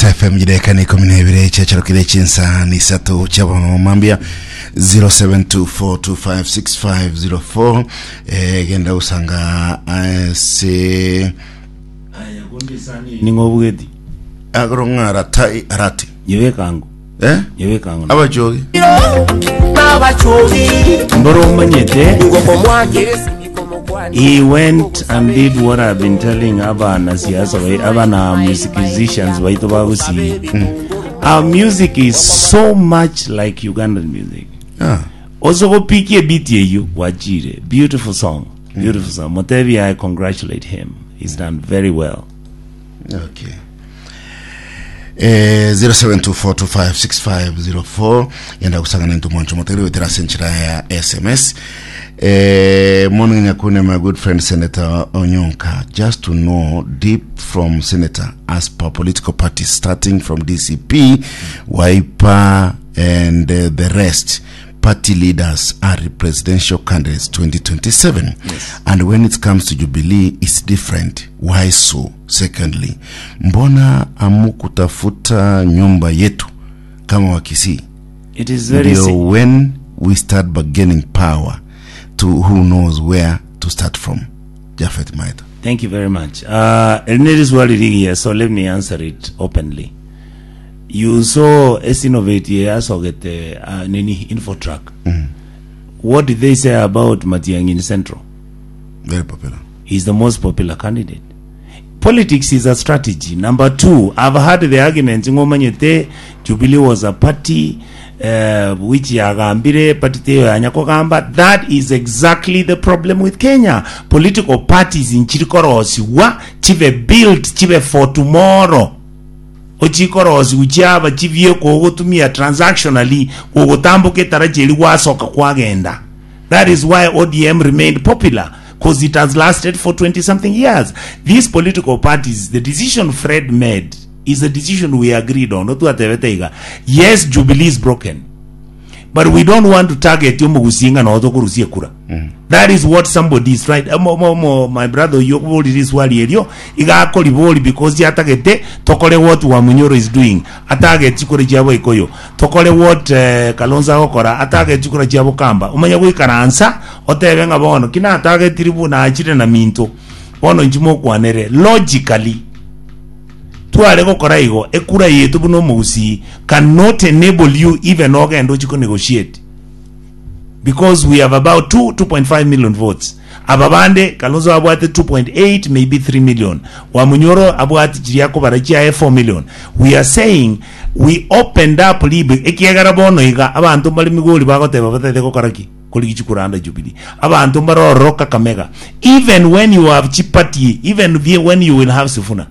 FM jideka ni kuminebire chacharo kile chinsa ni sato chabo mambia 0724256504 genda usanga se ningobugeti agronga arati yewekango yewekango abajogi mboro manyete he went and did what I've been telling Abana siasa Abana musicians waito bagusi. Our music is so much like Ugandan music. Also go piki biti you wajire. Beautiful song. Beautiful song. Motevi, I congratulate him. He's done very well. Okay. 0724256504 yenda kusangana ntu mwancho Motevi wetera senchira ya SMS. Morning yakune my good friend Senator Onyonka, just to know deep from Senator as per political parties starting from DCP, Wiper and the rest party leaders are presidential candidates 2027. Yes. And when it comes to Jubilee it's different. Why so? Secondly, mbona amukutafuta nyumba yetu kama wakisi? It is very when we start bargaining power to who knows where to start from. Japhet Maita. Thank you very much. And it is what it is here, so let me answer it openly. You saw Innovate here, so get the Nini info track. What did they say about Matiang'i in Central? Very popular. He's the most popular candidate. Politics is a strategy. Number two, I've heard the argument Jubilee was a party which yagambire patite anyakogamba. That is exactly the problem with Kenya. Political parties in chirikorosi wa chive built chive for tomorrow. Ochikorosi uchaba chivye kugotumia transactionally kugotambuke tarajeli wasoka kwagenda. That is why ODM remained popular, because it has lasted for 20 something years. These political parties, the decision Fred made is a decision we agreed on. Yes, Jubilee is broken, but we don't want to target kura. That is what somebody is right. My brother this because tokole what Wamunyoro is doing. Atarget chikore jabo ikoyo. Tokole what Kalonza okora. Atarget chikore jabo kamba. Umanya wikana ansa. Otevenga bono. Kina atarget tribu na achire na minto. Bono njimo kuanere. Logically, tuareko koraigo ekura yetu buno musi cannot enable you even ogendo chiko negotiate, because we have about 2.5 million votes. Ababande Kalonzo abwate 2.8 maybe 3 million. Wamunyoro abwate jiyako barajia 4 million. We are saying we opened up libe ekiagara bono iga abantu bali migoli bagote babatete ko karaki kuligichukuranda Jubilee abantu baroro Kakamega. Even when you have Chipati, even when you will have Sifuna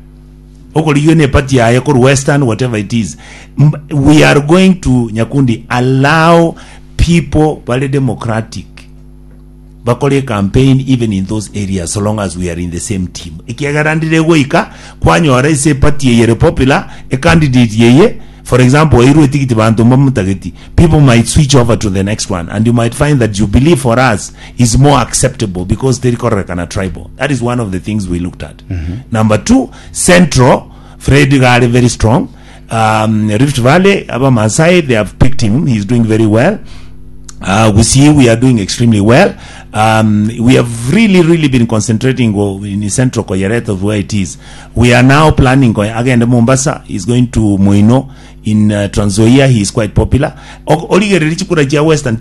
Western, whatever it is, we are going to Nyakundi allow people very democratic bakole campaign even in those areas, so long as we are in the same team. Ikiagarandire goika kwanyo araise party yeye popular a candidate yeye, for example people might switch over to the next one, and you might find that Jubilee for us is more acceptable because they are tribal. That is one of the things we looked at. Number two, Central, Fred Gare very strong. Rift Valley, Aba Masai, they have picked him. He's doing very well. We see we are doing extremely well. We have really been concentrating in Central Koyeret of where it is. We are now planning again. The Mombasa is going to Moino in Trans Nzoia. He is quite popular. Western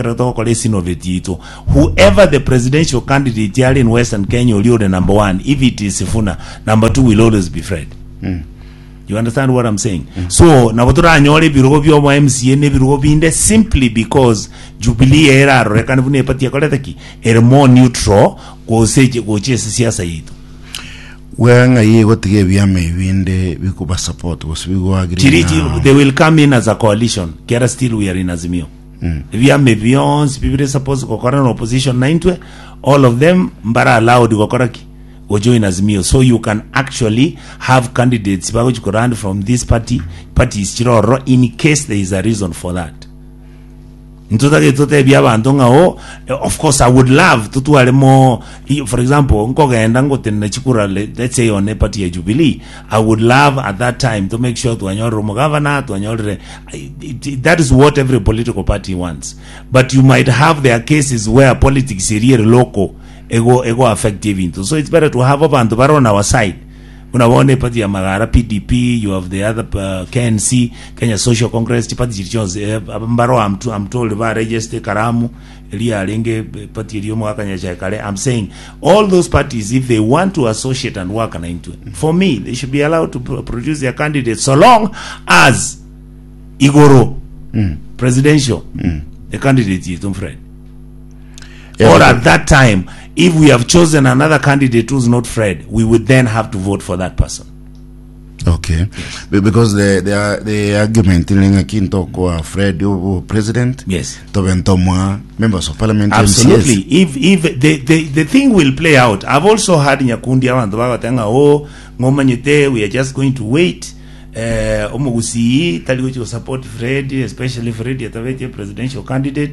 whoever the presidential candidate in Western Kenya will the number one. If it is Sifuna, number two will always be Fred. You understand what I'm saying? So nabotura anyole birogo byo mo MCA ne birogo binde simply because Jubilee era rekanvune pati yakoletaki er more neutral ko seje ko chese siasa yitu. Wenga yego tige byame binde bikuba support was we go agree. They will come in as a coalition. Kera still we are in Azimio. Byame Beyonce people suppose ko korana opposition 9 all of them mbara allowed ko koraki. Join Azimio, so you can actually have candidates which could run from this parties in case there is a reason for that. Ntotake tote bia bantu ngao. Of course, I would love to tuale more. For example, nkogenda ngote na chikura, let's say on a party ya Jubilee, I would love at that time to make sure to anyoro governor, to anyoro. That is what every political party wants. But you might have their cases where politics is really local, ego affective into. So it's better to have abantu baro on our side. Unaone party ya Magara PDP, you have the other KNC, Kenya Social Congress, party chichonze mbaro I'm told ba register Karamu Elia Alenge party iliyomo Kenya Chakale. I'm saying all those parties, if they want to associate and work into it, for me they should be allowed to produce their candidates so long as Igoro presidential the candidate is Fred. Or at that time, if we have chosen another candidate who's not Fred, we would then have to vote for that person. Okay. Because the argument in Kinto Fred president, yes, Tobentomwa members of parliament, absolutely. MCS. If the thing will play out, I've also heard Nyakundi and we are just going to wait. Omugusi taligo support Fred, especially Fred Yatavete presidential candidate.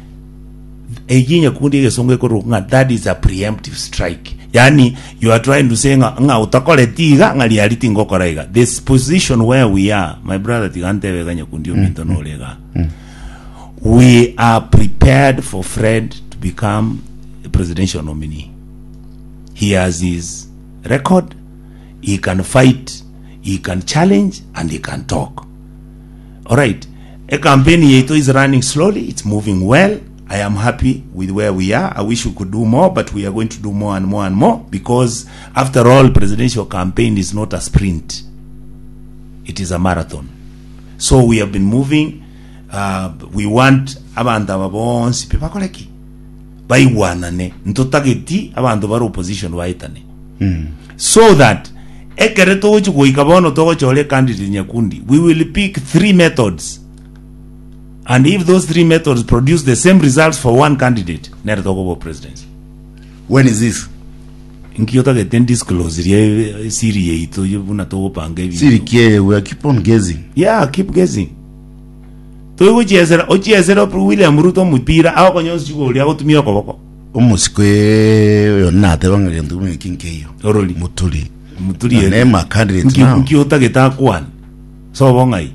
That is a preemptive strike. Yani, you are trying to say this position where we are, my brother, we are prepared for Fred to become a presidential nominee. He has his record, he can fight, he can challenge, and he can talk. Alright, a campaign is running slowly, it's moving well. I am happy with where we are. I wish we could do more, but we are going to do more and more and more, because after all, presidential campaign is not a sprint. It is a marathon. So we have been moving. We want abantu ababonsi pepakoleki baiwanane ntotageti abantu bari opposition waitane so that ekereto uchugo ikabono togo chole candidate Nyakundi, we will pick 3 methods. And if those 3 methods produce the same results for one candidate, never talk about presidency. When is this? Inkiyota get then disclose Siri to you na to pange. Siri we keep on guessing. Yeah, keep guessing. To you ochiezera William Ruto mupira au konyozi chugo ya kutumia koboko. Omusikwe yonate bangere ndume kinkeyo. Oroli. Mutuli nema candidate now. Inkiyota geta kwan. So bongai.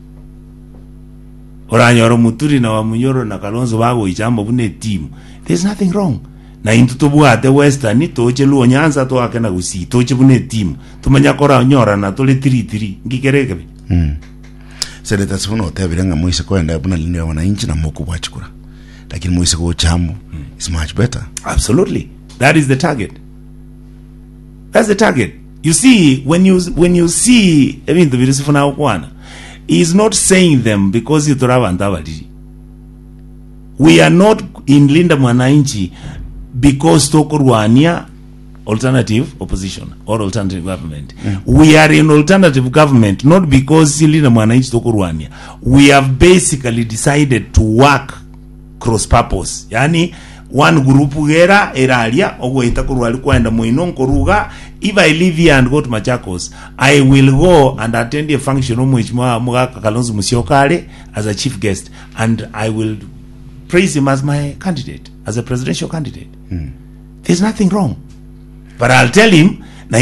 Oranyoro Muturi na Wamunyoro na Kalonzo bago ichambo bune team. There's nothing wrong. Na intutubu the Western ni toche luo Nyanza to akena gusi toche bune team. Tumanya kora nyora na tole 3-3 ngikereke. Senator Sifuno tabiranga muise kwenda buna lini ya wananchi na moku wachukura. Lakini muise kwa chambo is much better. Absolutely. That is the target. That's the target. You see, when you see, I mean, the Sifuno ukwana, he is not saying them because you throw antavadi. We are not in Linda Mwananchi because Tokurwania alternative opposition or alternative government. We are in alternative government not because Linda Mwananchi Tokurwania. We have basically decided to work cross purpose. Yani one group gera eralia ogo itakurwali kwenda moino koruga. If I leave here and go to Machakos, I will go and attend a function Muga Kalonzo Musyoka as a chief guest, and I will praise him as my candidate, as a presidential candidate. There's nothing wrong. But I'll tell him, that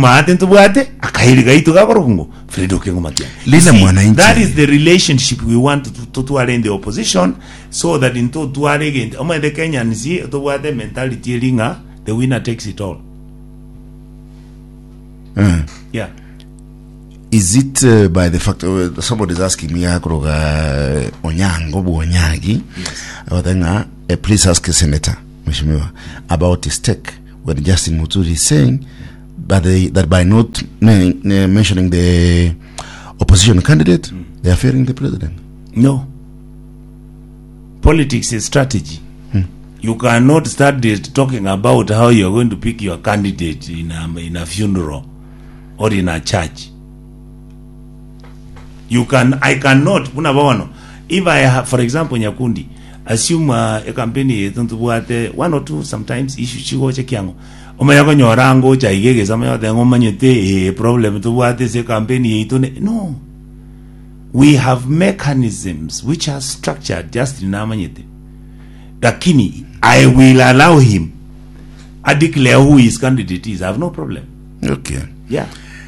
is the relationship we want to in the opposition, so that in the Kenyans mentality, the winner takes it all. Yeah. Is it by the fact somebody is asking me Onyango Onyagi? Yes. Please ask a senator Mheshimiwa about his take when Justin Muturi is saying that by not mentioning the opposition candidate, they are failing the president. No. Politics is strategy. You cannot start talking about how you are going to pick your candidate in a funeral or in a church. I cannot. If I have, for example, Nyakundi, assume a campaign one or two sometimes issue chigo chekiango. Omayako nyorango chaigege samaya tengo manyete problem to what is a campaign. No. we have mechanisms which are structured just in amanyete. Lakini, I will allow him. I declare who his candidate is. I have no problem. Okay. Yeah.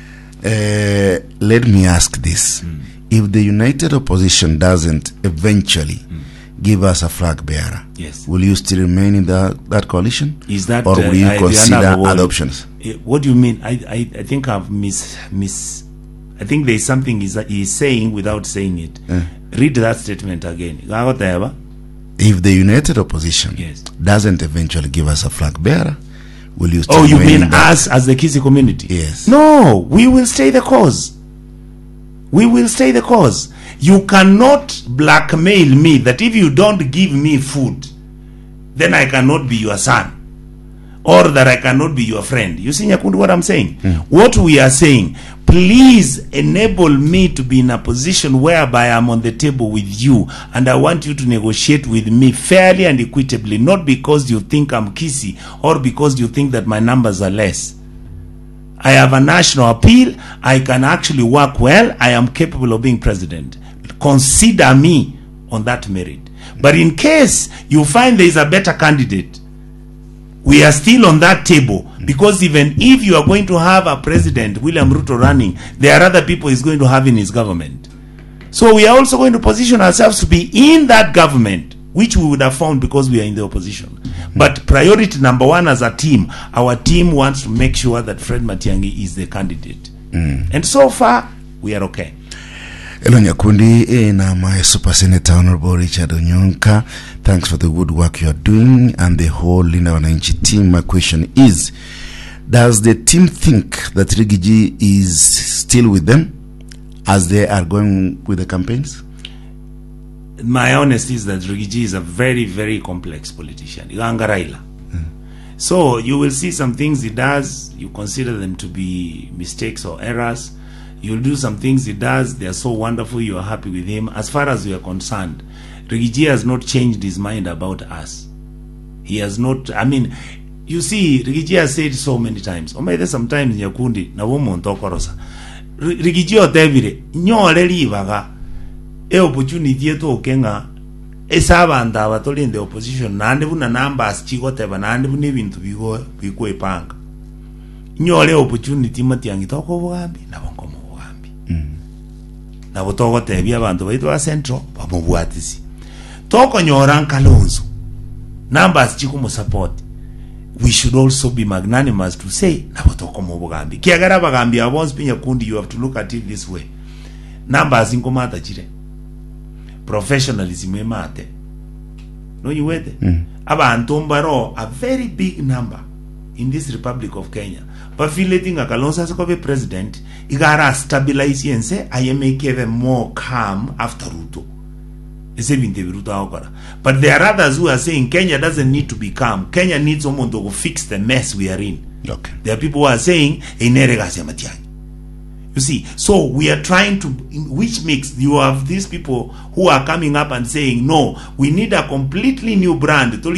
Let me ask this. If the united opposition doesn't eventually give us a flag bearer, Yes. will you still remain in that coalition? Is that, or will you I consider understand other options? What do you mean? I think I've I think there's something he's saying without saying it. Read that statement again. If the united opposition Yes. doesn't eventually give us a flag bearer, will you still Oh, you remain mean in that? us as the Kisii community? Yes. No, we will stay the cause. We will stay the cause. You cannot blackmail me that if you don't give me food, then I cannot be your son. Or that I cannot be your friend. You see, Nyakundi, what I'm saying? What we are saying, please enable me to be in a position whereby I'm on the table with you, and I want you to negotiate with me fairly and equitably, not because you think I'm Kisii or because you think that my numbers are less. I have a national appeal. I can actually work well. I am capable of being president. Consider me on that merit. But in case you find there is a better candidate, we are still on that table, because even if you are going to have a president, William Ruto, running, there are other people he's going to have in his government. So we are also going to position ourselves to be in that government, which we would have found because we are in the opposition. But priority number one as a team, our team wants to make sure that Fred Matiang'i is the candidate. And so far, we are okay. Hello Nyakundi, na my Super Senator Honorable Richard Onyonka, thanks for the good work you are doing and the whole Linda Wananchi team. My question is, does the team think that Rigiji is still with them as they are going with the campaigns? My honesty is that Rigiji is a very, very complex politician. So you will see some things he does, you consider them to be mistakes or errors. You'll do some things he does, they are so wonderful, you are happy with him. As far as we are concerned, Rigiji has not changed his mind about us. He has not, I mean, you see, Rigiji has said so many times. There's sometimes Nyakundi, na womo ntokorosa. Rigiji otevire, nyole livaga, opportunity yetu okenga, esabanda abatoli in the opposition, nande buna numbers chigoteba, nande buna ibintu bigo ipanga. Nyole opportunity Matiang'i toko bugambi, nabongo mu bugambi. Nabo toko tebi abantu baitu wa central, bamubuatisi. Toko nyora Kalonzo, numbers chikumu support. We should also be magnanimous to say, nabo toko mu bugambi. Kiagara bagambi abonzi pinya kundi, you have to look at it this way. Numbers inkomata chire. Professionalism emate. No you wait. Abantu mbaro a very big number in this Republic of Kenya. But feeling a Kalonzo as a president, igara stabilize and say I am make more calm after Ruto. But there are others who are saying Kenya doesn't need to be calm. Kenya needs someone to fix the mess we are in. Okay. There are people who are saying you see, so we are trying to, which makes you have these people who are coming up and saying, no, we need a completely new brand. To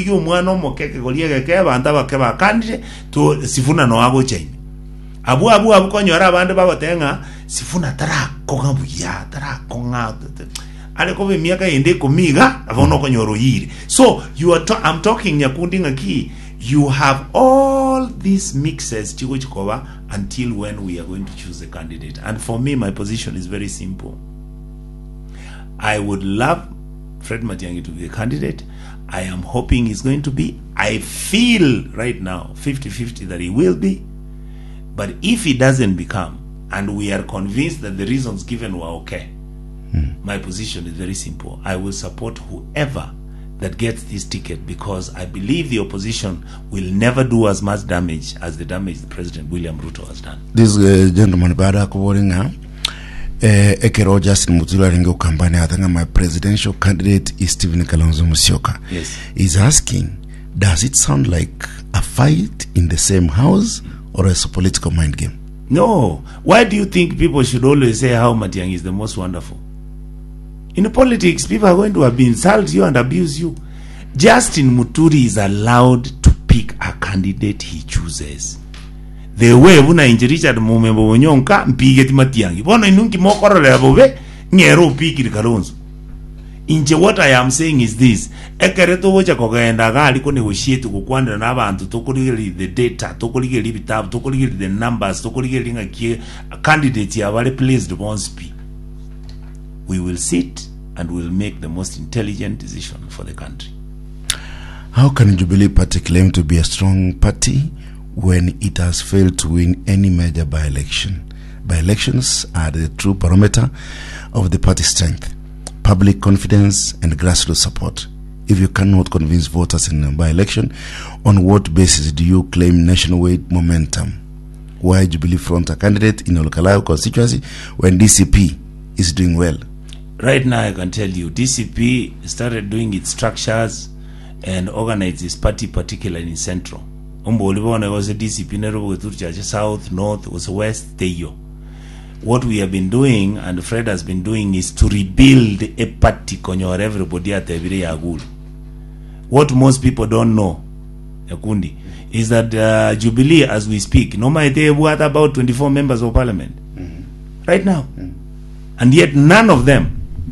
Sifuna no ago chain. Abu konyora bande baba tenga Sifuna tara konga buya tara konga. Ale kobe miaka ende komiga avono konyoro yiri. So you are I'm talking Nyakundi ngaki. You have all these mixes cover until when we are going to choose a candidate. And for me, my position is very simple. I would love Fred Matiang'i to be a candidate. I am hoping he's going to be. I feel right now 50-50 that he will be. But if he doesn't become, and we are convinced that the reasons given were okay, my position is very simple. I will support whoever that gets this ticket, because I believe the opposition will never do as much damage as the damage President William Ruto has done. This gentleman bada kuboringa Ekero Justin Mutula Ringo Kampani Atanga, my presidential candidate is Stephen Kalonzo Musyoka. Yes. He's asking, does it sound like a fight in the same house or as a political mind game? No. Why do you think people should always say how Matiang'i is the most wonderful? In politics, people are going to insult you and abuse you. Justin Muturi is allowed to pick a candidate he chooses. The way Richard Onyonka mpigeti Matiang'i. Bono inunki mokoro lebobe ngero pikiri Kalonzo. Inje what I am saying is this: ekereto wocha kogenda gali ko negotiate kukwandira n'abantu tokuligeri the data, tokuligeri bitabu, tokuligeri the numbers, tokuligeri ngakie candidates yabale placed on speak. We will sit and will make the most intelligent decision for the country. How can Jubilee Party claim to be a strong party when it has failed to win any major by-election? By-elections are the true barometer of the party's strength, public confidence and grassroots support. If you cannot convince voters in a by-election, on what basis do you claim nationwide momentum? Why Jubilee front a candidate in Olkalau constituency when DCP is doing well? Right now I can tell you, DCP started doing its structures and organized its party, particularly in Central. Was a DCP never South, North, was West, Teyo. What we have been doing, and Fred has been doing, is to rebuild a party konyor everybody at every agul. What most people don't know, Yakundi, is that Jubilee, as we speak, no matter they what about 24 members of parliament right now, and yet none of them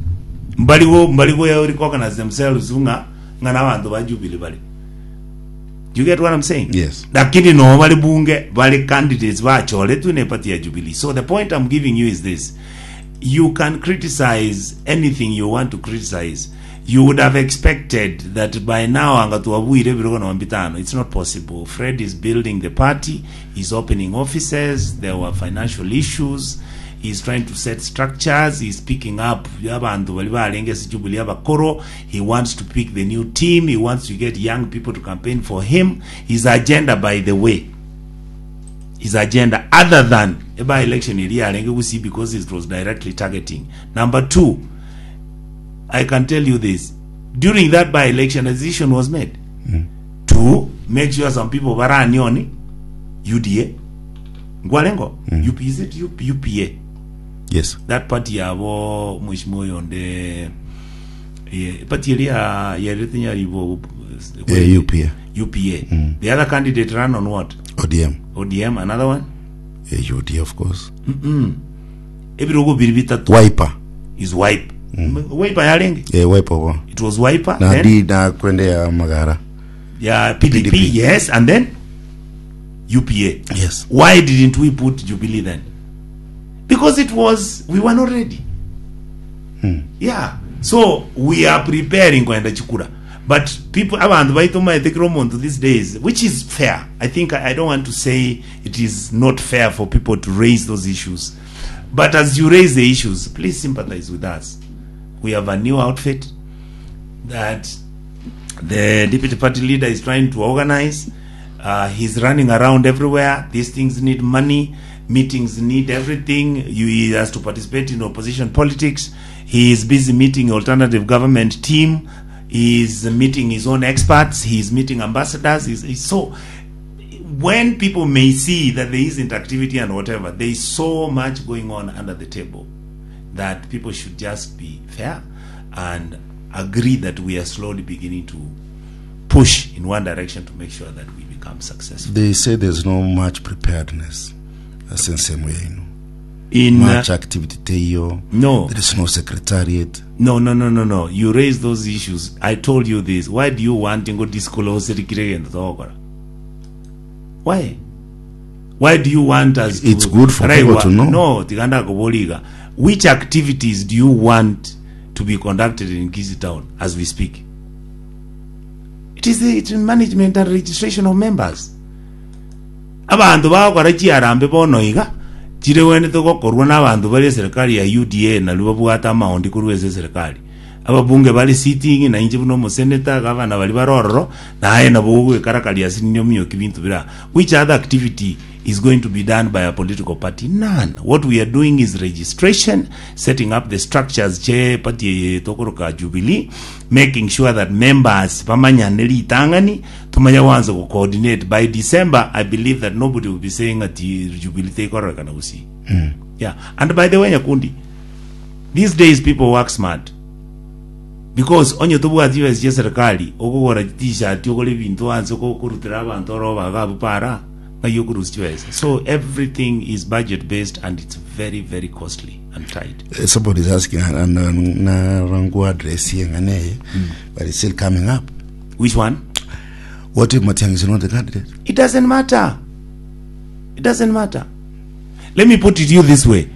mbaligo recognize themselves ngana bantu ba Jubilee bali. You get what I'm saying? Yes. Lakini no bali bunge bali candidates bachole tu ne party ya Jubilee. So the point I'm giving you is this: you can criticize anything you want to criticize. You would have expected that by now angatuabuire birogo na mbitano. It's not possible. Fred is building the party, he's opening offices, there were financial issues, he's trying to set structures, he's picking up yabantu balibalengese Jubilee abakoro. He wants to pick the new team, he wants to get young people to campaign for him. His agenda, by the way, his agenda other than a by-election area because it was directly targeting. Number two, I can tell you this: during that by-election, a decision was made to make sure some people were anyoni UDA, Ngwalengo, is it UPA? Yes. That party abo mushmoyo on the party area everything UPA. UPA. The other candidate ran on what? ODM. Another one? UDA, of course. Wiper is wipe. Wiper yalengi? Wiper. It was Wiper. Na di na kwende ya Magara. Yeah, PDP, yes, and then UPA. Yes. Why didn't we put Jubilee then? Because we were not ready. Yeah. So we are preparing kwenda Chikura. But people abantu baitoma etekromo to these days, which is fair. I think I don't want to say it is not fair for people to raise those issues. But as you raise the issues, please sympathize with us. We have a new outfit that the deputy party leader is trying to organize. He's running around everywhere. These things need money. Meetings need everything. He has to participate in opposition politics. He is busy meeting alternative government team. He is meeting his own experts. He is meeting ambassadors. So when people may see that there isn't activity and whatever, there is so much going on under the table that people should just be fair and agree that we are slowly beginning to push in one direction to make sure that we become successful. They say there's no much preparedness. That's in same way, in much activity. No, there is no secretariat. No. You raise those issues. I told you this. Why do you want to go disclose the Why? Why do you want us to? It's good for people to know. No, which activities do you want to be conducted in Kisii Town as we speak? It is the management and registration of members. Abantu bakora chiarambe bonoiga chire wene to gokorwa n'abantu bali serikali ya UDA na lubabwata amaundi kurweze serikali ababunge bali sitting na inje buno senator gavana bali barororo na aye na bugwe karakali asinyo myo kibintu bira. Which other activity is going to be done by a political party? None. What we are doing is registration, setting up the structures che party tokoroka Jubilee, making sure that members pamanyaneli tangani tumanya wanza ko coordinate. By December I believe that nobody will be saying that Jubilee tekoroka na usi. Yeah. And by the way, Nyakundi, these days people work smart. Because onye tobu atiwa serikali okugora t-shirt yokole bintu anze ko kurutira abantu ro bagabu para So everything is budget based and it's very, very costly and tight. Somebody is asking, na rangu address yengane, but it's still coming up. Which one? What if Matiang'i is not the candidate? It doesn't matter. It doesn't matter. Let me put it to you this way.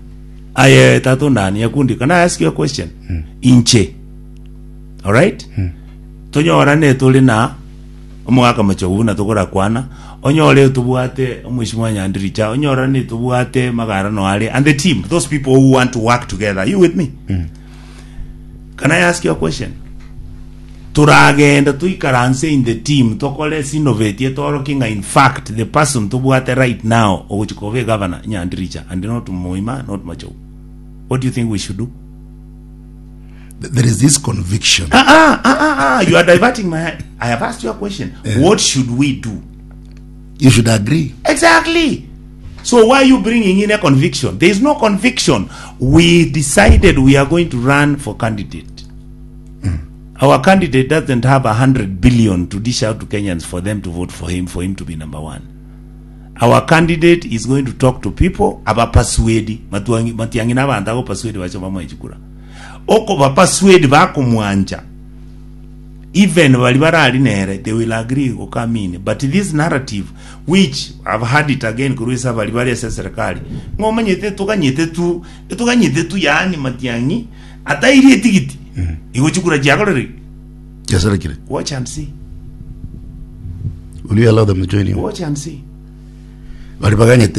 Can I ask you a question? Inche. Alright? Tonyora ne tolina omwaka machoguna tokora kwana. Onyore tubuate Mheshimiwa Nyandiricha. Onyora ne tubuate Magara Noale and the team. Those people who want to work together. You with me? Can I ask you a question? Turagenda tuikaranse in the team tokole innovate torokinga. In fact, the person tubuate right now Oguchikove Governor Nyandiricha and not Moima, not Macho. What do you think we should do? There is this conviction. You are diverting my head. I have asked you a question. What should we do? You should agree. Exactly. So why are you bringing in a conviction? There is no conviction. We decided we are going to run for candidate. Our candidate doesn't have 100 billion to dish out to Kenyans for them to vote for him to be number one. Our candidate is going to talk to people about persuade. Matiang'i na banda go persuade wachoma mwechukura. Oko ba persuade bako mwanja. Even walibara alinere, they will agree go come in. But this narrative, which I've heard it again, kuruisa walibari ya serikali. Ngoma nyete tu yaani Matiang'i ata ili etikiti. Igochukura jagalori. Jasara. Watch and see. Will you allow them to join you? Watch and see. Yes,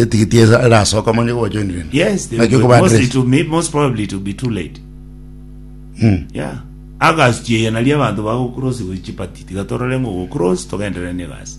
most probably it will be too late. Yeah. August ye nalia bantu ba cross with chipati. Tigatorengo cross to get renegas.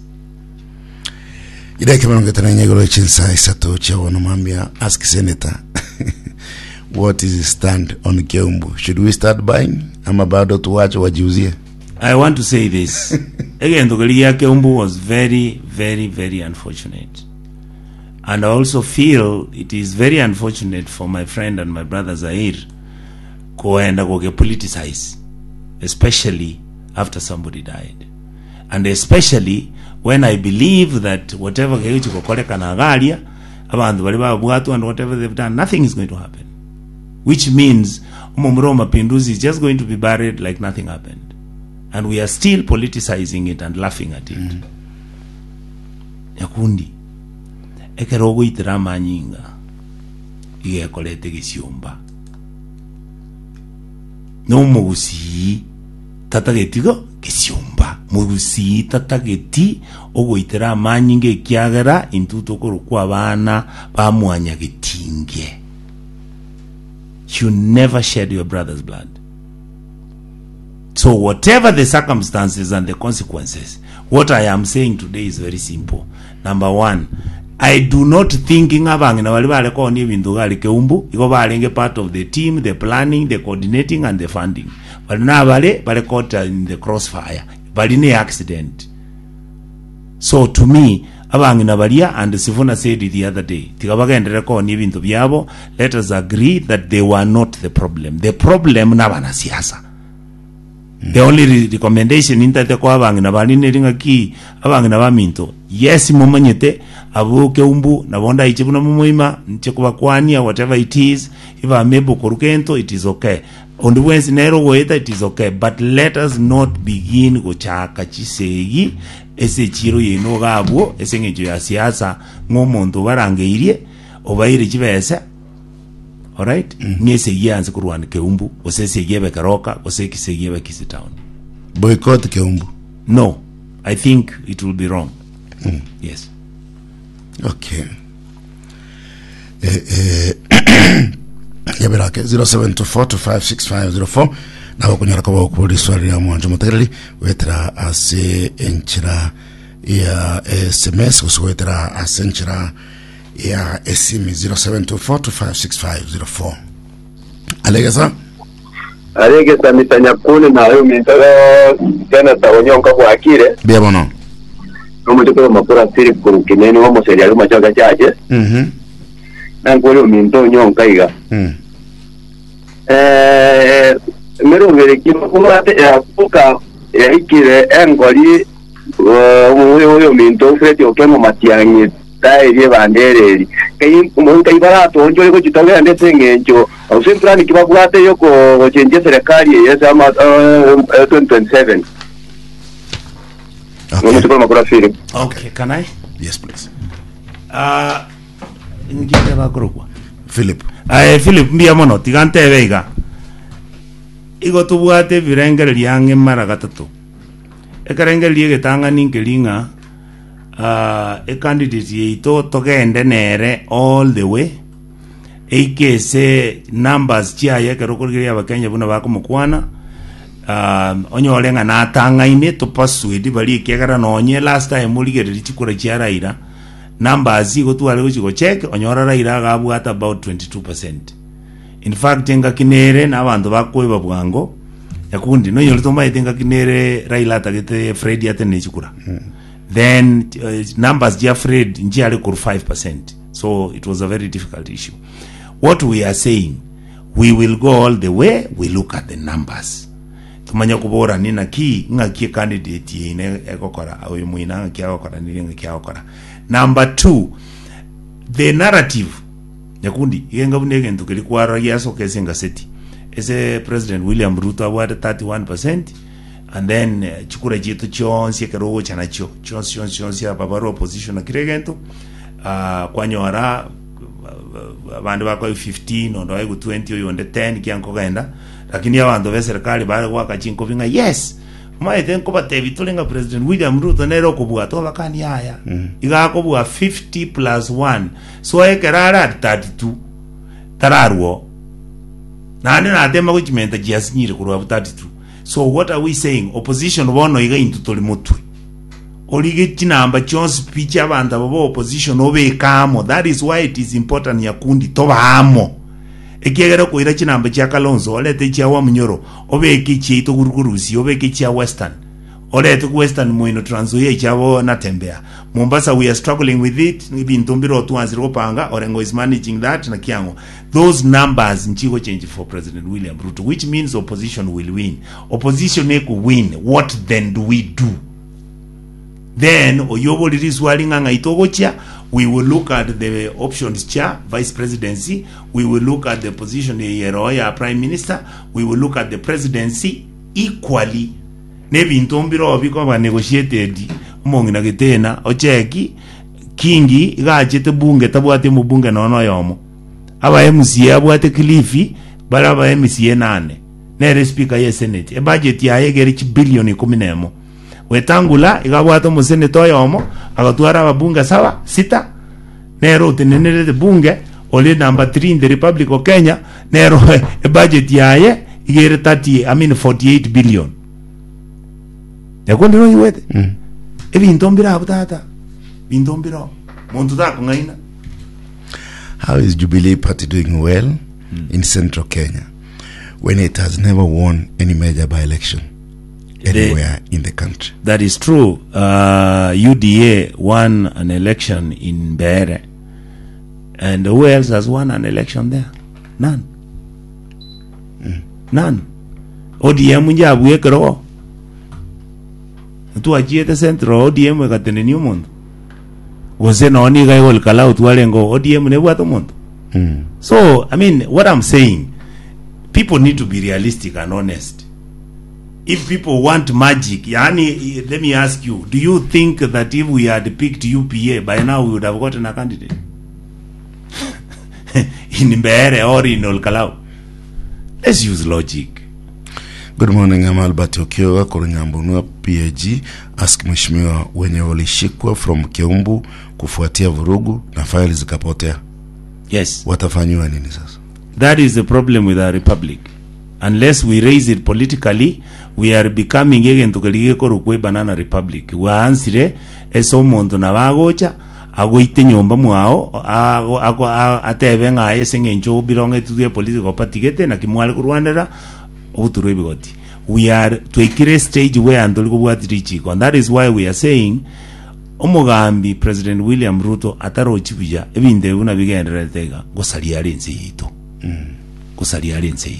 Ideke manongeta nyegolo chinsa isato chawo nomambia ask senator. What is his stand on Keumbu? Should we start buying? I'm about to watch wajiuzie. I want to say this. Again, the Keumbu was very, very, very unfortunate. And I also feel it is very unfortunate for my friend and my brother Zahir koenda go get politicized, especially after somebody died. And especially when I believe that whatever and whatever they've done, nothing is going to happen. Which means Umomro Mapinduzi is just going to be buried like nothing happened. And we are still politicizing it and laughing at it. Nyakundi ekerogo itirama nyinga igekolete gisiumba no mugusi tatagetigo gisiumba mugusi tatageti ogo itirama nyinga ikiagera intuto korukwa abana bamwanya gitinge. You never shed your brother's blood. So whatever the circumstances and the consequences, what I am saying today is very simple. Number one, I do not think ngabang na walibale ko ni bintu gali Keumbu iko balenge part of the team, the planning, the coordinating and the funding. But na bale caught in the crossfire. Bali ne accident. So to me, abang na balia, and Sifuna said it the other day, tikabagendere ko ni bintu byabo, let us agree that they were not the problem. The problem na bana siasa. The only recommendation in that abang na bali ne ringa ki abang na baminto. Yes, momanyete abu Keumbu na bonda ichibu na mumoima nchekuba kwania whatever it is, if I mebo korukento, it is okay. On the Wednesday nero whether it is okay, but let us not begin gochaka chisegi ese chiro yeno gabo ese ngejo ya siasa ngomonto barangeirie obaire chibese. All right? Nyese yanze kurwana Keumbu osese yebe Karoka oseke segebe Kisii Town. Boycott Keumbu? No, I think it will be wrong. Yes. Okay. Yabirake 0724256504 na wakunyara kwa wakuli swali ya mwanjo materali wetra ase enchira ya SMS uswetra ase enchira ya esimi 0724256504. Alegesa mitanyakuni na hayo mintoro tena tawonyonka kwa akire bia bono Omutiko makura siri kurukineni wa moseri ali machaga chache. Nankole minto nyonka iga. Mero ngere kimo kumate ya kuka ya ikire engoli uyo minto Fred Okemo Matiang'i taerie bandereri kai umuntu ibarato onjore ko kitongera ndetse ngenjo usimplani kibagwate yoko gochenje serikali yese ama 2027. Okay, can I? Yes, please. Ngite bakorokwa. Philip. Philip mbia mono tigante veiga. Igo tubwate virengeri yange mara gatatu. Ekarengeri getanga ningelinga candidate yeito togende nere all the way. Eikese numbers chiaye kerokorgeria abakenya buna bakomukwana. Onyolenga na tanga ine to persuade bali kegara nonye last time muligere chikura chiaraira numbers go tuale go check onyora raira gabwata about 22%. In fact enga kinere na bantu bakoiba bwango yakundi no yolo tomba itenga kinere raila tagete Fred yatene chikura then numbers ya Fred njiale kur 5%, so it was a very difficult issue. What we are saying, we will go all the way, we look at the numbers. Tumanya kubora nina ki ngaki candidate ine ekokora awe muina ngaki akokora nili ngaki akokora. Number 2, the narrative yakundi yenga bunege ntukeli kwara yaso kesenga seti ese President William Ruto award 31%, and then chukura jitu chonsi kerogo chanacho chonsi ababaro opposition akiregento kwanyora bandu bako 15 ondo ayo 20 oyo onde 10 kyanko gaenda, lakini abantu be serikali bale wakachinko vinga yes maite nkoba tevitulenga President William Ruto nero kubwa to bakani haya iga kubwa 50+1, so ekerara 32 tararwo nane na tema kuchimenta jiasinyire kurwa 32. So what are we saying? Opposition bono iga intutoli mutwe olige chinamba chon speech abantu abo opposition obekamo. That is why it is important yakundi tobamo ekegera koira chinamba cha Kalonzo olete cha wa Munyoro obeki chito gurugurusi obeki cha Western olete ku Western muino Trans Nzoia chavo natembea Mombasa. We are struggling with it. Bintumbiro tuanziro panga Orengo is managing that na kiango. Those numbers nchigo change for President William Ruto, which means opposition will win. Opposition eku win. What then do we do? Then oyobo liriswalinga ngaitogocha, we will look at the options chair, vice presidency, we will look at the position of Yeroya prime minister, we will look at the presidency equally. Nebi intombiro biko ba negotiated mongina getena ocheki kingi igachete bunge tabwate mu bunge nono yomo aba MCA abwate Kilifi baraba MCA 8 nere speaker ye senate e budget ya yegeri bilioni 10 wetangula igabwate mu senate yomo agatwara ababunge sawa 6 nero tenenere bunge ole number 3 in the Republic of Kenya nero e budget ya ye igere 48 billion yakundi no yiwete ebintombira abutata bintombira muntu tako ngaina. How is Jubilee Party doing well in Central Kenya when it has never won any major by-election anywhere in the country? That is true. UDA won an election in Mbeere, and who else has won an election there? None. None. ODM njabuye kero tuachiete Central ODM ekatene ni umuntu wose noni ga yol kala utwale ngo ODM ne bwato muntu. So I mean, what I'm saying, people need to be realistic and honest. If people want magic, yani, let me ask you, do you think that if we had picked UPA by now we would have gotten a candidate in Mbeere or in Olkalau? Let's use logic. Good morning, I'm Albert Okioga, Koringambu PAG. Ask mheshimiwa wenye walishikwa from Kiumbu kufuatia vurugu na faili zikapotea. Yes. Watafanywa nini sasa? That is the problem with our republic. Unless we raise it politically, we are becoming again tukalige korukwe banana republic. Waansire eso muntu na bagocha agoite nyomba mwao atebe ngaye sengenjo bironge to the political party gete na kimwale ku Rwanda uturwe bigoti. We are to a stage where andolgo bwatirichiko, and that is why we are saying omugambi President William Ruto ataro chibuja ebinde una bigendera tega gosalia arenze yito. Gosalia arenze.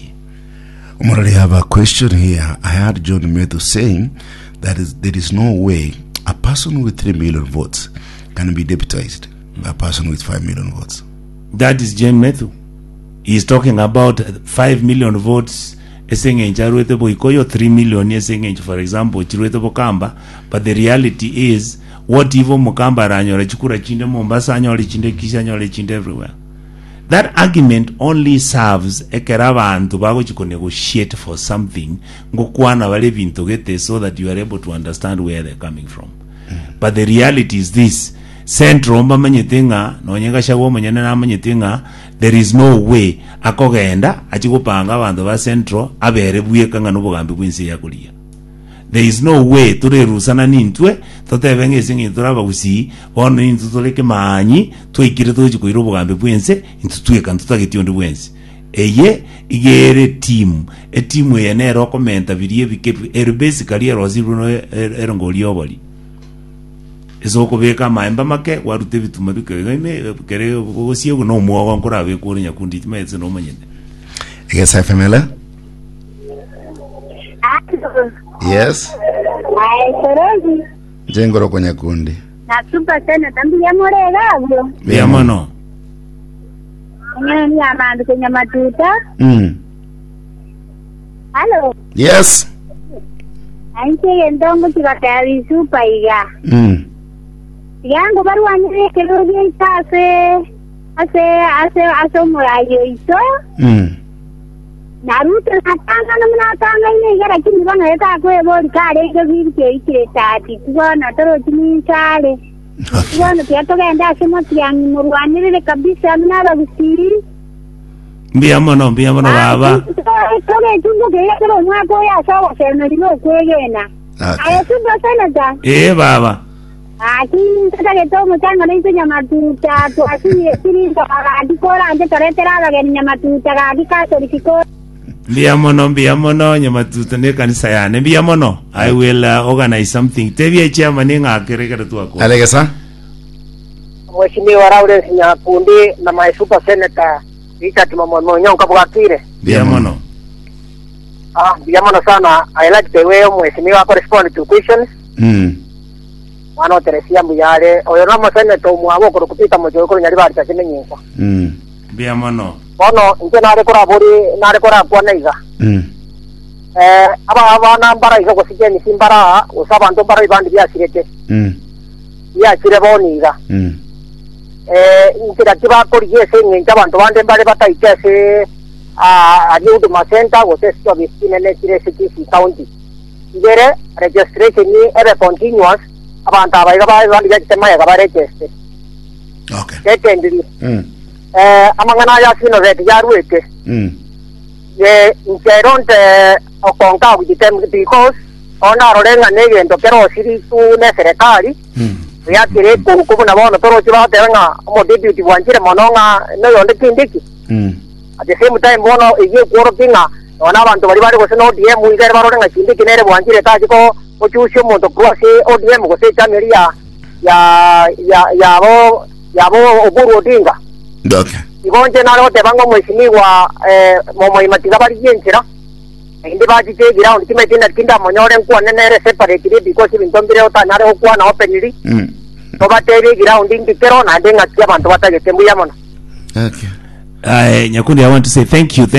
I have a question here. I heard John Methu saying that there is no way A person with 3 million votes can be deputized by a person with 5 million votes. That is Jane Methu. He is talking about 5 million votes. Esengenja boikoyo 3 million esengenja, for example, chirwete Kamba. But the reality is, what even Mukamba ranyore chikura chinde Mombasa anyore chinde Kisha anyore chinde everywhere. That argument only serves ekerabantu bago chiko negotiate for something ngokwana wale bintu gete, so that you are able to understand where they're coming from. But the reality is this: Central mba manyetinga no nyenga shawo manyana na manyetinga, there is no way akogenda achikupanga abantu ba Central abere buye kanga nobugambi bwinsi yakulia. There is no way turerusana nintwe totebenge singi turaba gusi ono nintu toleke manyi twikire tochikuira obugambi bwense intutwe kan tutagetiondo bwense eye igere team ye recommenda birie bike basically erosiruno erongoli oboli ezoko beka maemba make warute bituma bikegeme kere gosie go no muogo nkorabe kuri Nyakundi metse no manyene. Yes, FML. Yes. Jengoro kwa Nyakundi. Natupa sana tambi ya morega bro. Ya mono. Ni amandu kwenye matuta. Hello. Yes. Anche ndongo tikatari super iga. Yango baru anye kero bien ase morayo iso. Naruto natanga namnatanga ine gara kini bana eta ko ebori kare ke birke ikire tati twana toro chini kare twana tiato genda asemo tiangi murwanire kabisa mnara gusiri mbia mono baba tore tungo ke kero mwa ko ya sawa seno dino kwegena ayo tungo sana baba aki ntaka ke tomo tanga nito nyamatuta to asiri siri to adikora ante toretera ga nyamatuta ga dikaso dikiko Mbia mono nyamatuta ne kanisa yane mbia mono. I will organize something. Tebia chairman nga kerekera tu ako. Alegesa. Mheshimiwa Lawrence Nyakundi na my super senator Richard Momonyo kabwakire. Mbia mono. Mbia mono sana. I like the way mheshimiwa correspond to questions. Mwana Teresia Mbuyale oyo na senator mwabo ko kupita mojo ko nyari bari takimenyeko. Mbia mono. Ono nke nare kora kwa naiga. Aba mbara izo kusikeni simbara usaba ndo mbara ibandi bya sirete. Ya kireboniga. Nkira kiba koriye senye abantu bande mbare bataikese a Huduma Center wo testo bisinene Kiresi County. Igere registration ni ebe continuous abantu abaiga bandi yakitema ya register. Okay. Secondly. Amangana ya sino red yarwete. Nkeronte okonka with them because ona rolenga negendo pero siri tu ne serikali. Ya kire ku na bono toro chiba tenga mo deputy wanjire mononga no yonde kindiki. At the same time bono ije koro kinga ona bantu bari ko sino DM ngere barolenga kindiki nere wanjire ta jiko ochushyo mo to kwase ODM ko se chameria ya bo Oburu Odinga. Okay. Ibonje nalo tebango mheshimiwa momo imatiga bari yenchira indi baji je ground kimetinda kinda monyore nkuwa nene separate because bintombire otanare okwa na openiri to bateri ground indi kero na ndenga kia bantu batagete mbuya mono. Okay. Nyakundi, I want to say thank you.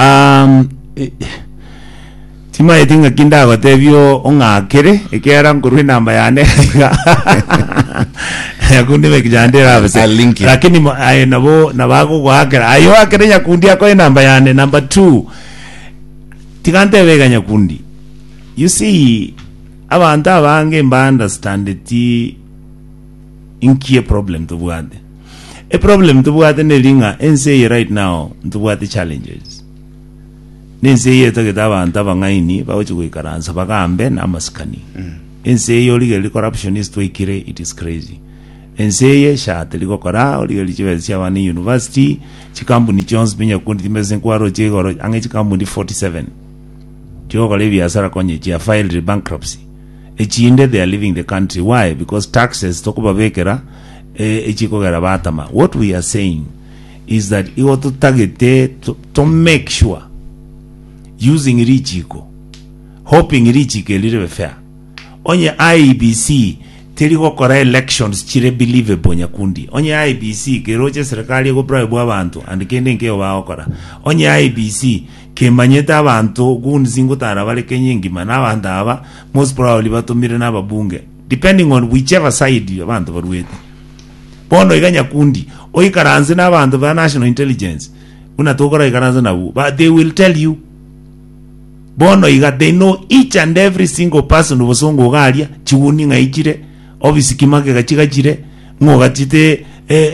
Tima yetinga kinda gotebyo ongakere ekera ngurwe namba yane. Nyakundi mekijandira base. Lakini nabako gwakera. Ayo akere Nyakundi ako namba yane. Number 2. Tikante vega Nyakundi. You see, abantu abange mba understand it inkie problem to buade. A problem to buade ne linga NCA right now to buade challenges. NCA tageta abantu abangaini bawochi kuikaranza bagambe na maskani. NCA legal corruption is twikire, it is crazy. NCA shate liko kora legal chiwezi wani university chikambuni Jones binya kundi timeze kwaro chegoro ange chikambuni 47. Choko levi asara konye chia filed bankruptcy. Echinde they are leaving the country. Why? Because taxes tokuba vekera echiko gara batama. What we are saying is that you to target to make sure using Richiko, hoping Richiko little fair. Onye IEBC teri gokora elections chire believable Nyakundi onye IBC keroche serikali go bribe abantu and kende nkeo baokora onye IBC kemanyeta abantu gunzingo tara bale kenyingima n'abantu aba most probably batumire n'ababunge depending on whichever side abantu barwete bono iga Nyakundi oikaranze n'abantu ba national intelligence unatokora ikaranze nabo but they will tell you bono iga they know each and every single person ubosongo galia chiwuni ngaichire obviously kimake gachigachire ngogatite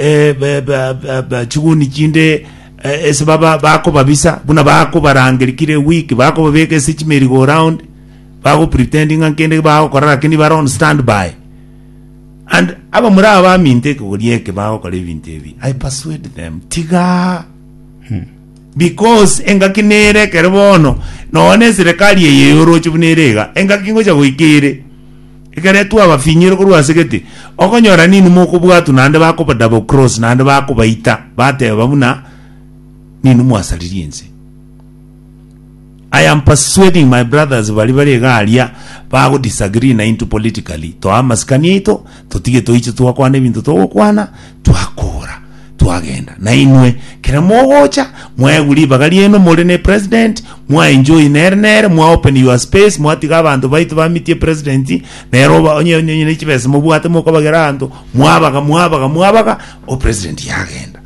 chiwuni chinde esibaba bako babisa buna bako barangelikire week bako babeke sich merry go round bako pretending ankende bako korara kini baron standby and aba mura ba minte ko lieke bako kale vintevi I persuade them tiga because engakinere kerbono none serikali yeyoro chibunerega engakingo cha goikire ikare tu abafinyiro kurwa segete okonyora nini moko bwatu nande bako ba double cross nande bako baita bate babuna nini mwasalirinze. I am persuading my brothers bali galia bago disagree na into politically to amaskani ito tutige toiche tuwakwana bintu tokwana twakora twagenda na inwe kera mogocha mweguli bagali eno molene president mwa enjoy ner mwa open your space mwa tiga abantu baitu bamitie president neroba onye n'ikibese mubwate moko bagerando mwabaga o president yagenda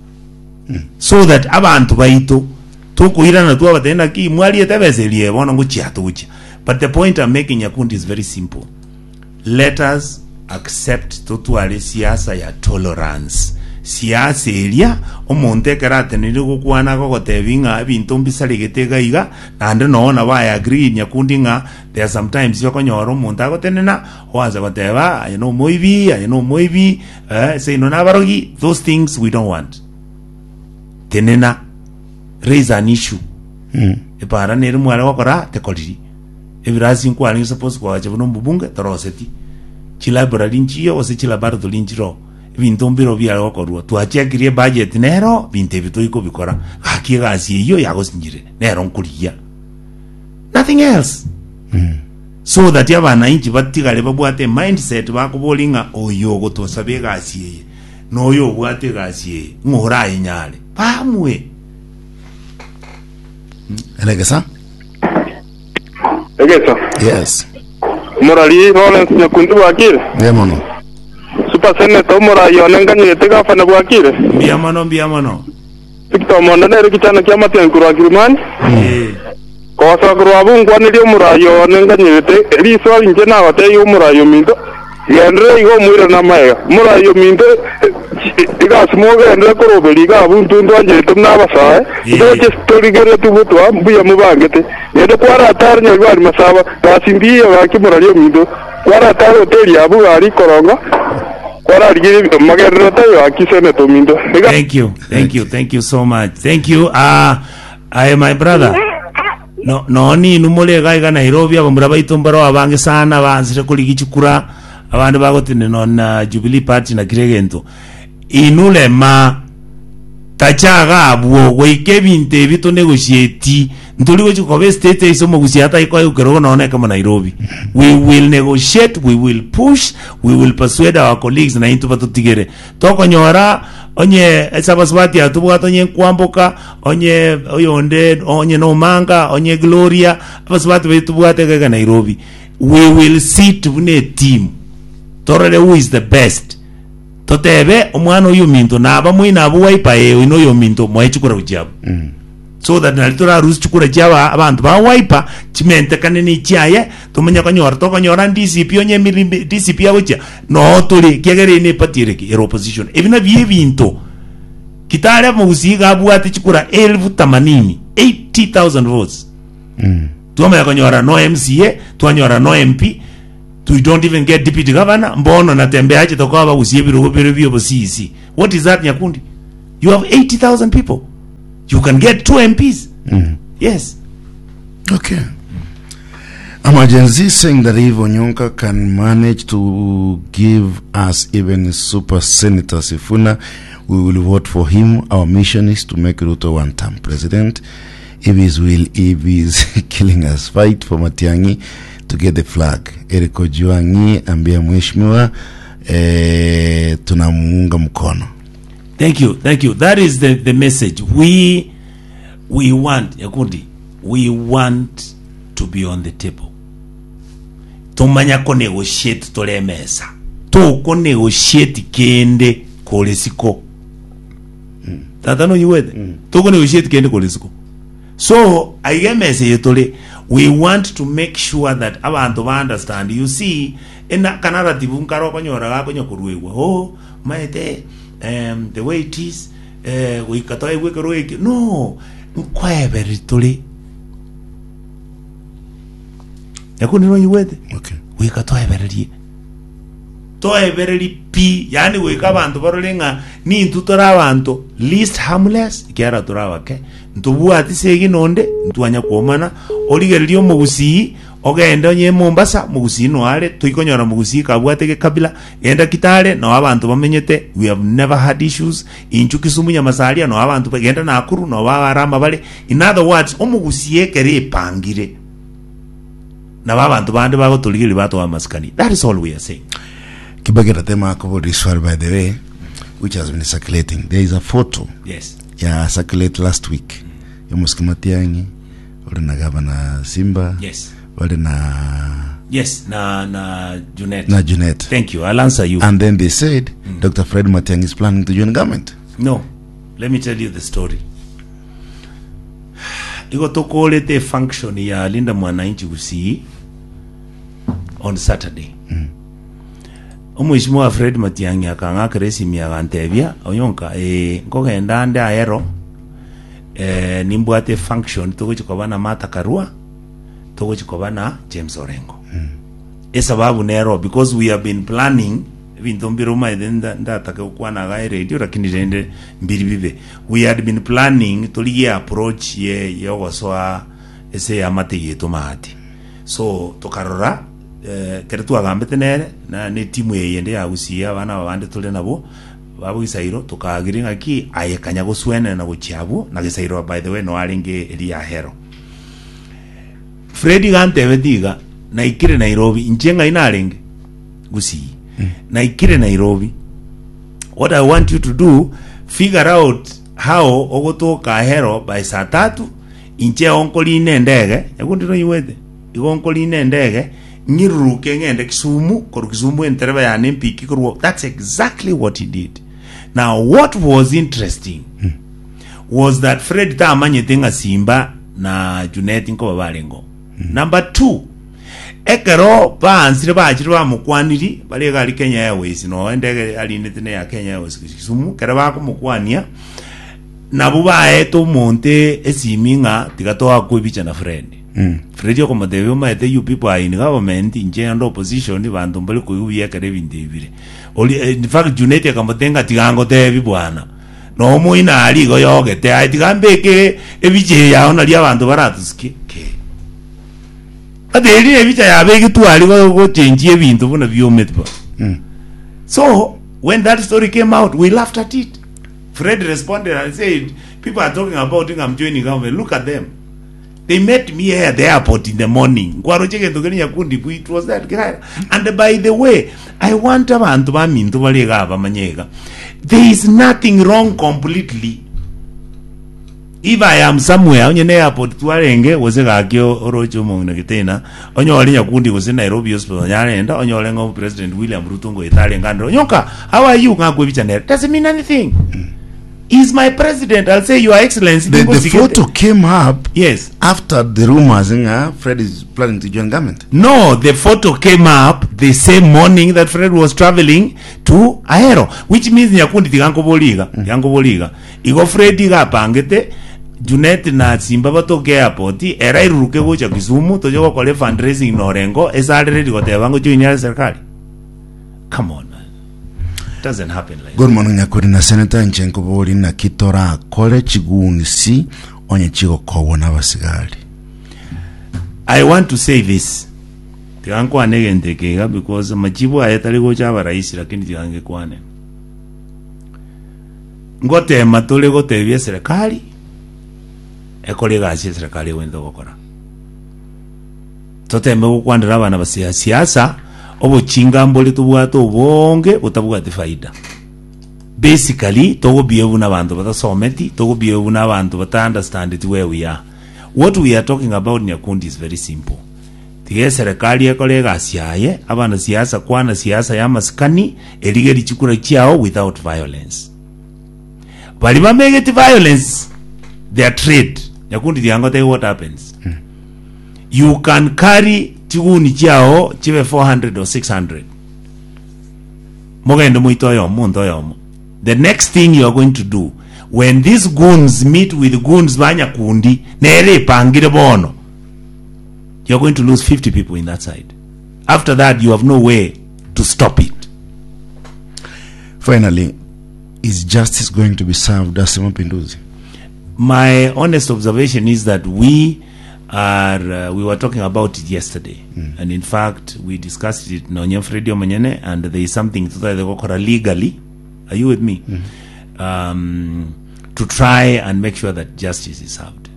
so that abantu baitu tukuirana tu abatenda ki mwali etebeselie bona nguchiato uchi. But the point I'm making Nyakundi is very simple. Let us accept totuale siasa ya tolerance. Siasa elia omonte karate niligo kuana ko tevinga bintu mbisaligetega iga and no ba agree Nyakundi nga there sometimes yokonyoro monta ko tenena waza ko teba I know moibi say no nabarogi those things we don't want. Tenena raise an issue para nere mwala wakora tekoliri ebirazi nkwali suppose kwa chabuno mbunge toroseti chilabora linchiyo ose chilabara to linchiro bintu mbiro bya wakorwa twachekirie budget nero binte bitoiko bikora akigasi iyo yagosinjire nero nkuriya nothing else so that yabana inchi batigale babwate mindset bakubolinga oyo gotosabe gasi noyo bwate gasi ngora inyale pamwe Elegesa? Yes. Morali Lawrence Nyakundi Bwakire. Biamono. Super Senator Morali onenganye tegafana Bwakire. Biamono. Victor Mondane kichana kya matya kurwa Kirimani. Ko sa kurwa bungwa nilio Morali onenganye te riso inje na wate yo Morali mindo. Yendre igo mwira na maya. Morali mindo iga smoga endre ko beliga buntu ndanje tumna basa ndoje story gere tubutwa mbuya mubangete yede kwara tarnya ibari masaba basimbiye bakimura mindo kwara taro hotel abu ari koronga kwara rigiri magere tayo akisene to mindo. Thank you so much. Thank you. I am my brother. No ni numole gaiga Nairobi abamura baitombaro abange sana banzire kuligichukura abandi bagotine nona Jubilee Party na Kiregento inule ma tachaga abwo goike binte bito negotiate ntuligo chikobe state iso mogusiata iko ukero none kama Nairobi. We will negotiate, we will push, we will persuade our colleagues na into batutigere tokonyora onye esabaswati atubwato nye kwamboka onye oyonde onye no manga onye Gloria abaswati betubwate ga Nairobi. We will sit with a team torere who is the best totebe omwana oyo minto naba mwina abo wipa ino yo minto mwaichukura ujabu so that nalitora rules chukura jaba abantu ba wipa chimente kaneni chiaye tumenya kanyora DCP onye milimbi DCP awocha no tuli kegere ne patireki opposition evina vie binto kitale muziga abwati chukura 80,000 votes tumenya kanyora no MCA twanyora no MP. We don't even get deputy governor. Mbono natembea aje tokawa usiye biro byo CEC. What is that Nyakundi? You have 80,000 people. You can get 2 MPs. Yes. Okay. Emergency saying that if Onyonka can manage to give us even Super Senator Sifuna, we will vote for him. Our mission is to make Ruto one-term president. If he's killing us, fight for Matiang'i. to get the flag. Eriko Juangi ambia mheshimiwa tunamuunga mkono. Thank you. That is the message. We want, Yakundi, we want to be on the table. Tumanya ko negotiate tole mesa. To ko negotiate kende kolesiko. Tata no yiwede. To ko negotiate kende kolesiko. So, I get message tole, we want to make sure that abantu understand. You see, ena kanaratibu nkaro konyora ga konyokuruewa. Oh, maete the way it is we katoe we koroe. No, nkwebere tole. Yakundi no yiwede. Okay. We katoe bereri. Toe bereri pi, yani we kabantu barolenga ni ntutora abantu least harmless kiara torawa ke. Ntubuwa atisegi nonde ntuanya kuomana oligerio mugusi ogenda nye Mombasa mugusi no ale tuikonyora mugusi kabwatege kabila enda kitale no abantu bamenyete we have never had issues inchu Kisumu Nyamasalia no abantu bagenda Nakuru no babaramba bale. In other words omugusi ekere pangire na babantu bande bago tuligiri bato wa maskani. That is all we are saying. Kibagera tema ko this by the way, which has been circulating. There is a photo. Yes. Yeah, circulate last week. Yomuskimatiangi wale na Governor Simba. Yes. Wale na Yes, na Junet. Na Junet. Thank you. I'll answer you. And then they said Dr. Fred Matiang'i is planning to join government. No. Let me tell you the story. Iko tokolete function ya Linda Mwananchi Gusii on Saturday. Mheshimiwa Fred Matiang'i akanga kresimi agantebia oyonka ngogenda ande aero nimbwate function togochikobana Martha Karua togochikobana James Orengo. Sababu nero because we have been planning bintu mbiruma ndataka kukwana ga radio lakini rende mbiri bibe. We had been planning to approach ye yogoswa ese amate yetu mahati. So tokarora keretu agambete nere na ne timu yende ya Gusii abana babande tole nabo babo Gisairo tukagiringa ki ayekanya guswene na guchiabu na Gisairo by the way no alinge eli ya hero. Freddy gantebe diga na ikire Nairobi njenga inalenge Gusii na ikire Nairobi. What I want you to do, figure out how ogotoka hero by saa 3 inche onkoline ndege yakundiro yiwete igonkoline ndege ngiruke ngende Kisumu koru Kisumu entereba ya nempiki koru. That's exactly what he did. Now what was interesting was that Fred tamanye tenga Simba na Junet nko babalengo. Number 2, ekero bansire bachiri bamukwaniri bali gali Kenya Airways no endege ali netene ya Kenya Airways Kisumu kera bakumukwania nabo baeto monte esiminga tikatoa kubicha na Fred. Fred yoko madebe maete you people are in government inje and opposition bantu mbali kubiya kare bindebire. In fact Junet yakamutenga tigango tebi bwana. No muina ali go yogete atigambeke ebije yaho nali abantu baratuske ke. Adeli ebicha yabeke twali go change ebintu bona biometba. So when that story came out we laughed at it. Fred responded and said people are talking about I'm joining government. Look at them. They met me here at the airport in the morning. It was that guy. And by the way, I want abantu bamintu balega abamanyega. There is nothing wrong completely. If I am somewhere on the airport tuarenge wazega akio orocho mongna kitena onyo wali nyakundi wose Nairobi hospital nyarenda onyo lengo President William Ruto ngo Italy ngandro nyoka how are you ngakwe bicha doesn't mean anything. He's my president. I'll say, Your Excellency. The photo came up yes after the rumors Fred is planning to join government. No, the photo came up the same morning that Fred was traveling to Ahero, which means nyakundi tigango boliga. Igo Fred iga pangete Junet na Simba batoke airport era iruke gocha Kisumu tojoka kole fundraising no Orengo esalere digotebango joinia serikali. Come on. Doesn't happen like good morning nyakuri na Senator Nchenko Boli na kitora kole chigunisi onye chigo kobona basigali. I want to say this. Tigango anegende kega because majibu ayetali gocha baraisi lakini tigange kwane. Ngote matole gote bya serikali. Ekolega asi serikali wendo gokora. totembe gukwandira abana basia siasa obochinga mbole tubwata obonge butabwate faida. Basically togo bievu na bantu batasometi, togo bievu na bantu bata understand it where we are. What we are talking about Nyakundi is very simple. Tige serikali ekolega asiaye abana siasa kwana siasa ya maskani eligeri chikura chiao without violence. Bali bamegeti violence their trade. Nyakundi diangote what happens. You can carry chiguni chiao chive 400 or 600. Mogendo muitoyo mundoyo. The next thing you are going to do when these goons meet with goons banyakundi nere pangire bono, you're going to lose 50 people in that side. After that, you have no way to stop it. Finally, is justice going to be served as Mapinduzi? My honest observation is that we were talking about it yesterday. And in fact, we discussed it in Onyem Radio Manyene, and there is something that they call legally. Are you with me? To try and make sure that justice is served.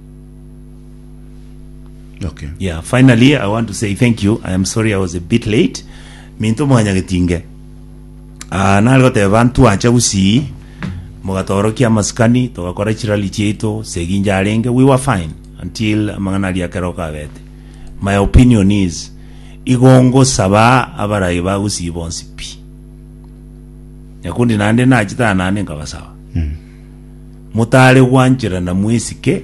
Okay. Yeah, finally, I want to say thank you. I am sorry I was a bit late. Minto mwanya getinge. Nalgote bantu acha usi. Mogatoro kia maskani, toka kore chirali cheto, seginja arenge. We were fine until manganali akeroka vete. My opinion is, igongo saba abaraiba usi ibonsi pi. Nyakundi nande na chita nane nkawasawa. Mutale wanchira na muisike.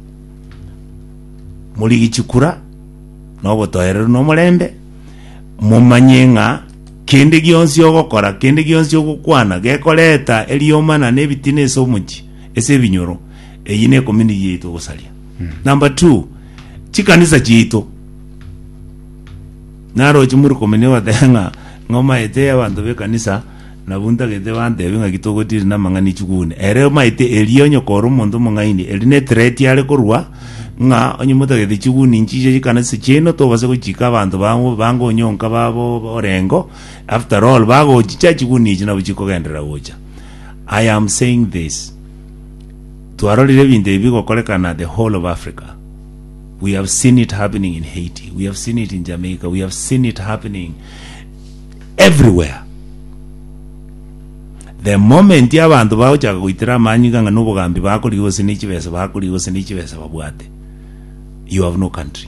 Muligi chikura nobo toere no mulembe mumanyenga kende gionsi ogokora kende gionsi ogokwana gekoleta eliomana nebitine somuchi ese binyoro eyine community yetu gosalia. Number 2, chikanisa chito naro chimuru komene watenga ngoma ete abantu be kanisa na bunda gete bande binga kitogoti na mangani chugune ere maite elionyo koro mondo mangaini eline threat yale korwa nga onyimuta gete chuguni nchije kanisa cheno to base kuchika abantu bango nyonka babo orengo. After all bago chicha chuguni china buchiko gendera wocha. I am saying this to arolire binde bigo kolekana the whole of Africa. We have seen it happening in Haiti, we have seen it in Jamaica, we have seen it happening everywhere. The moment y'abantu bawocha kuitira manyika nga nubugambi bakoli gose nichibesa bakoli gose nichibesa babwate, you have no country.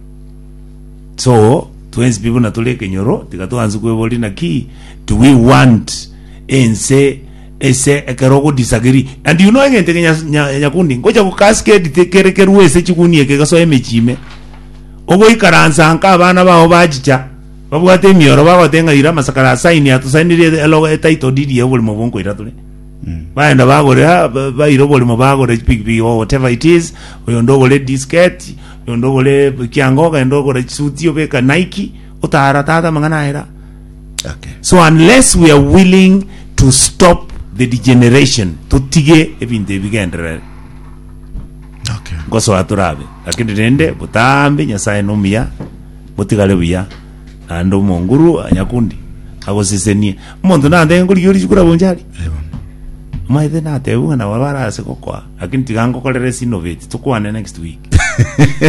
So twenty people natuleke nyoro tikatuanza kweboli na ki. Do we want ense ese ekerogo disagree? And you know agente Nyakundi ngoja ku cascade tekerekeru ese chikuni ekegaso emechime ogo ikaranza anka abana baho bajicha babwate mioro bagotenga ira masakara sign ya tusainire elogo title didi yobuli mubongo iratule. Baenda bagore bairo boli mubagore big or whatever it is, oyondogole disket, oyondogole kiangoga endogole suti obeka Nike utara tata mangana era. Okay. So unless we are willing to stop the degeneration to tige ebinte bigendere. Okay. Ngoso aturabe lakini rende butambe nyasaye nomia butigale buya ando monguru Nyakundi agosisenie umuntu nande nguri yuri chikura bonjali maithe nate unga na wabara se kokwa lakini tigango kolere innovate tukwane next week.